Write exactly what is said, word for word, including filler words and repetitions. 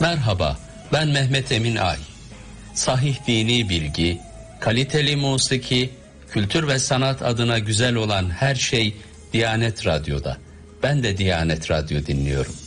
Merhaba, ben Mehmet Emin Ay. Sahih dini bilgi, kaliteli musiki, kültür ve sanat adına güzel olan her şey Diyanet Radyo'da. Ben de Diyanet Radyo dinliyorum.